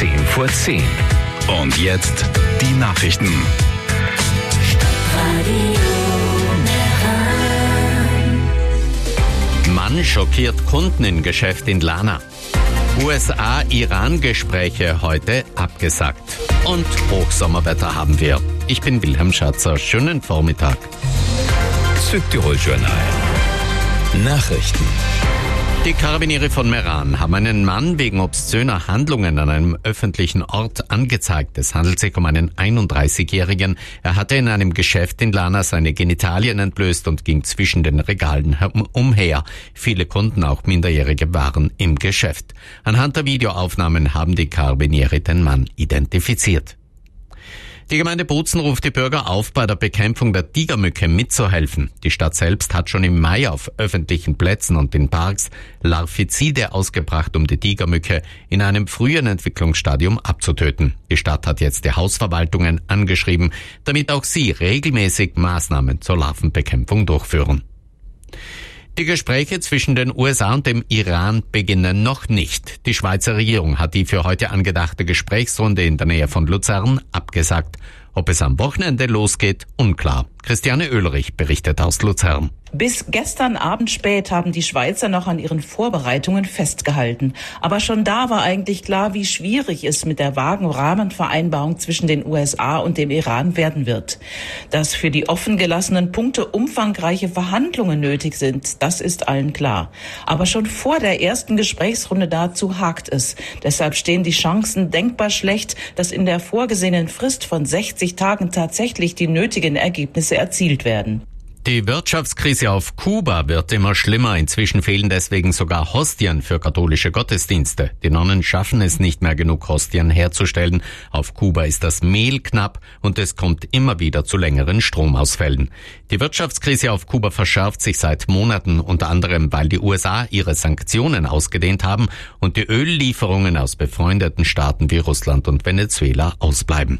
10:10. Und jetzt die Nachrichten. Mann schockiert Kunden in Geschäft in Lana. USA-Iran-Gespräche heute abgesagt. Und Hochsommerwetter haben wir. Ich bin Wilhelm Schatzer. Schönen Vormittag. Südtirol-Journal. Nachrichten. Die Karabiniere von Meran haben einen Mann wegen obszöner Handlungen an einem öffentlichen Ort angezeigt. Es handelt sich um einen 31-Jährigen. Er hatte in einem Geschäft in Lana seine Genitalien entblößt und ging zwischen den Regalen umher. Viele Kunden, auch Minderjährige, waren im Geschäft. Anhand der Videoaufnahmen haben die Karabiniere den Mann identifiziert. Die Gemeinde Bozen ruft die Bürger auf, bei der Bekämpfung der Tigermücke mitzuhelfen. Die Stadt selbst hat schon im Mai auf öffentlichen Plätzen und in Parks Larvizide ausgebracht, um die Tigermücke in einem frühen Entwicklungsstadium abzutöten. Die Stadt hat jetzt die Hausverwaltungen angeschrieben, damit auch sie regelmäßig Maßnahmen zur Larvenbekämpfung durchführen. Die Gespräche zwischen den USA und dem Iran beginnen noch nicht. Die Schweizer Regierung hat die für heute angedachte Gesprächsrunde in der Nähe von Luzern abgesagt. Ob es am Wochenende losgeht, unklar. Christiane Oehlrich berichtet aus Luzern. Bis gestern Abend spät haben die Schweizer noch an ihren Vorbereitungen festgehalten. Aber schon da war eigentlich klar, wie schwierig es mit der vagen Rahmenvereinbarung zwischen den USA und dem Iran werden wird. Dass für die offen gelassenen Punkte umfangreiche Verhandlungen nötig sind, das ist allen klar. Aber schon vor der ersten Gesprächsrunde dazu hakt es. Deshalb stehen die Chancen denkbar schlecht, dass in der vorgesehenen Frist von 60 Tagen tatsächlich die nötigen Ergebnisse erzielt werden. Die Wirtschaftskrise auf Kuba wird immer schlimmer. Inzwischen fehlen deswegen sogar Hostien für katholische Gottesdienste. Die Nonnen schaffen es nicht mehr, genug Hostien herzustellen. Auf Kuba ist das Mehl knapp und es kommt immer wieder zu längeren Stromausfällen. Die Wirtschaftskrise auf Kuba verschärft sich seit Monaten, unter anderem, weil die USA ihre Sanktionen ausgedehnt haben und die Öllieferungen aus befreundeten Staaten wie Russland und Venezuela ausbleiben.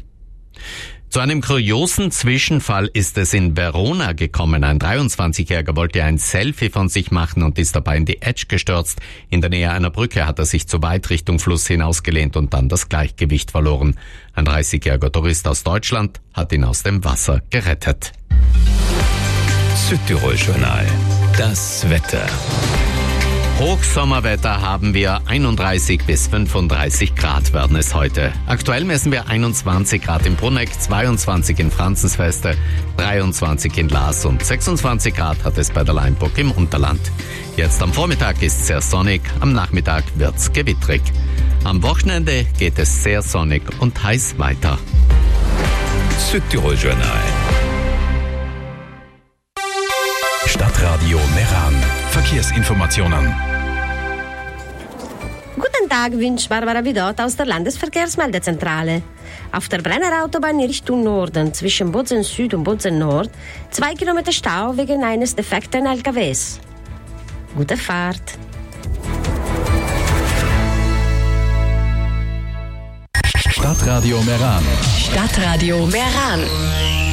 Zu einem kuriosen Zwischenfall ist es in Verona gekommen. Ein 23-Jähriger wollte ein Selfie von sich machen und ist dabei in die Etsch gestürzt. In der Nähe einer Brücke hat er sich zu weit Richtung Fluss hinausgelehnt und dann das Gleichgewicht verloren. Ein 30-jähriger Tourist aus Deutschland hat ihn aus dem Wasser gerettet. Südtirol-Journal. Das Wetter. Hochsommerwetter haben wir, 31 bis 35 Grad werden es heute. Aktuell messen wir 21 Grad in Bruneck, 22 in Franzensfeste, 23 in Laas und 26 Grad hat es bei der Leinburg im Unterland. Jetzt am Vormittag ist es sehr sonnig, am Nachmittag wird's gewittrig. Am Wochenende geht es sehr sonnig und heiß weiter. Südtirol-Journal. Stadtradio Meran. Verkehrsinformationen. Guten Tag, wünscht Barbara Bidot aus der Landesverkehrsmeldezentrale. Auf der Brenner Autobahn in Richtung Norden zwischen Bozen Süd und Bozen Nord 2 Kilometer Stau wegen eines defekten LKWs. Gute Fahrt. Stadtradio Meran. Stadtradio Meran.